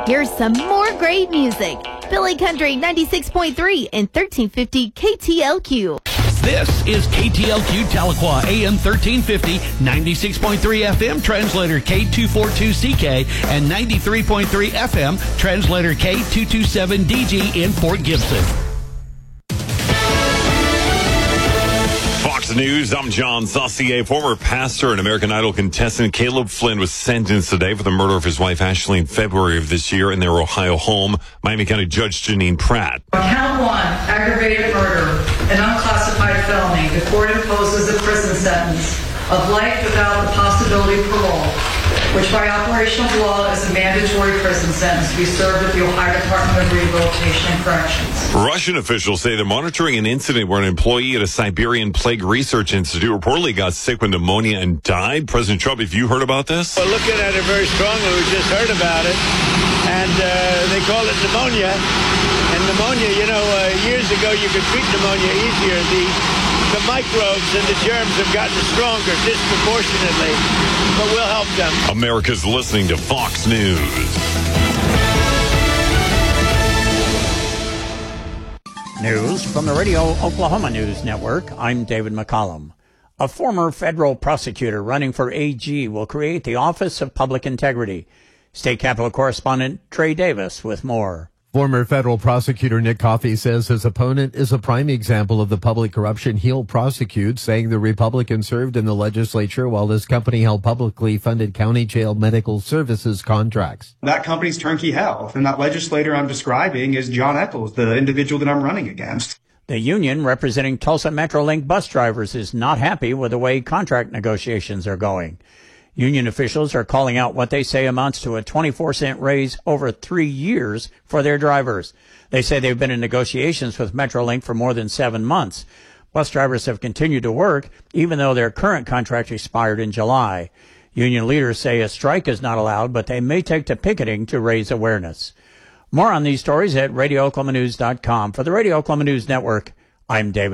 Here's some more great music. Billy Country 96.3 and 1350 KTLQ. This is KTLQ Tahlequah, AM 1350, 96.3 FM, translator K242CK, and 93.3 FM, translator K227DG in Fort Gibson. Fox News, I'm John Saucier. Former pastor and American Idol contestant Caleb Flynn was sentenced today for the murder of his wife Ashley in February of this year in their Ohio home. Miami County Judge Janine Pratt. Count 1, aggravated murder, an unclassified felony. The court imposes a prison sentence of life without the possibility of parole, which by operation of law is a mandatory prison sentence to be served at the Ohio Department of Rehabilitation and Corrections. Russian officials say they're monitoring an incident where an employee at a Siberian Plague Research Institute reportedly got sick with pneumonia and died. President Trump, have you heard about this? We're looking at it very strongly. We just heard about it. And they call it pneumonia. And pneumonia, years ago you could treat pneumonia easier. The microbes and the germs have gotten stronger disproportionately, but we'll help them. America's listening to Fox News. News from the Radio Oklahoma News Network. I'm David McCollum. A former federal prosecutor running for AG will create the Office of Public Integrity. State Capitol correspondent Trey Davis with more. Former federal prosecutor Nick Coffey says his opponent is a prime example of the public corruption he'll prosecute, saying the Republican served in the legislature while his company held publicly funded county jail medical services contracts. That company's Turnkey Health, and that legislator I'm describing is John Eccles, the individual that I'm running against. The union representing Tulsa Metrolink bus drivers is not happy with the way contract negotiations are going. Union officials are calling out what they say amounts to a 24-cent raise over 3 years for their drivers. They say they've been in negotiations with Metrolink for more than 7 months. Bus drivers have continued to work, even though their current contract expired in July. Union leaders say a strike is not allowed, but they may take to picketing to raise awareness. More on these stories at RadioOklahomaNews.com. For the Radio Oklahoma News Network, I'm David